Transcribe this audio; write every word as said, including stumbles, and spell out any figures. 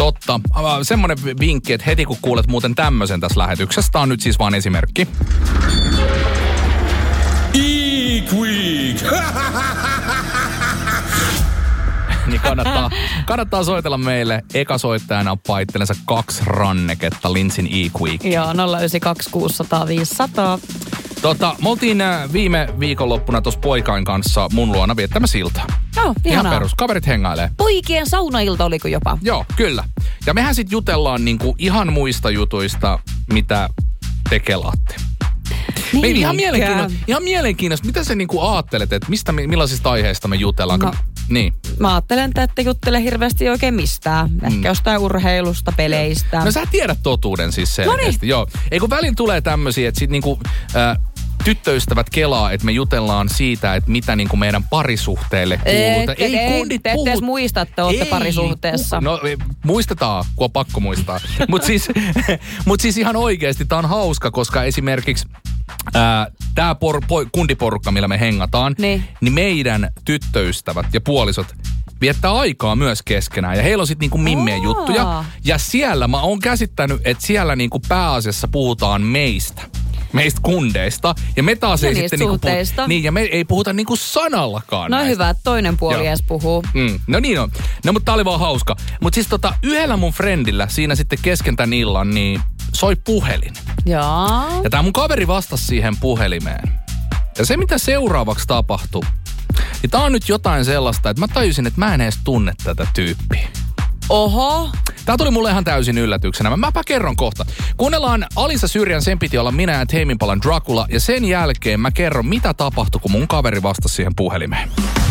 Totta. Semmoinen vinkki, että heti kun kuulet muuten tämmöisen tässä lähetyksessä, tää on nyt siis vaan esimerkki. E-Quick! Niin kannattaa, kannattaa soitella meille. Eka soittaja nappaa itsellensä kaksi ranneketta Linsin E-Quick. Joo, nolla yhdeksän kaksi kuusi nolla nolla viisi nolla nolla. Tota, me oltiin viime viikonloppuna tuossa poikain kanssa mun luona viettämässä iltaa. Joo, ihan perus. Kaverit hengailee. Poikien saunailta oliko jopa? Joo, kyllä. Ja mehän sit jutellaan niinku ihan muista jutuista, mitä te kelaatte. Niin, ihan, mielenkiintoista, ihan mielenkiintoista. Mitä sä niinku aattelet, että mistä, millaisista aiheista me jutellaan? No, niin. Mä ajattelen, että ette juttele hirveästi oikein mistään. Ehkä mm. jostain urheilusta, peleistä. No sä tiedät totuuden siis selkeästi. Joo. Ei kun välillä tulee tämmösiä, että sit niinku... Äh, tyttöystävät kelaa, että me jutellaan siitä, että mitä niinku meidän parisuhteelle kuuluu. Ette, ei, ei kundit te ette edes muista, että olette parisuhteessa. No muistetaan, kun on pakko muistaa. Mutta siis, mut siis ihan oikeasti tää on hauska, koska esimerkiksi tämä kundiporukka, millä me hengataan, niin. niin meidän tyttöystävät ja puolisot viettää aikaa myös keskenään. Ja heillä on sitten niinku mimmien Aa. juttuja. Ja siellä mä oon käsittänyt, että siellä niinku pääasiassa puhutaan meistä. Meistä kundeista. Ja me taas ja ei sitten niinku puhuta, niin, ja me ei puhuta niinku sanallakaan No näistä. hyvä, että toinen puoli edes puhuu. Mm, no niin on. No mutta tää oli vaan hauska. Mutta siis tota, yhdellä mun friendillä siinä sitten kesken tän illan, niin soi puhelin. Jaa. Ja tää mun kaveri vastasi siihen puhelimeen. Ja se mitä seuraavaksi tapahtui, niin tää on nyt jotain sellaista, että mä tajusin, että mä en edes tunne tätä tyyppiä. Oho. Tää tuli mulle ihan täysin yllätyksenä. Mä, mäpä kerron kohta. Kuunnellaan Alisa Syrjän Sen piti olla minä ja Heiminpalan Dracula. Ja sen jälkeen mä kerron, mitä tapahtui, kun mun kaveri vastasi siihen puhelimeen.